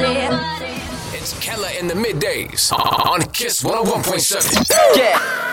It's Kella in the middays on Kiss 101.7. Yeah.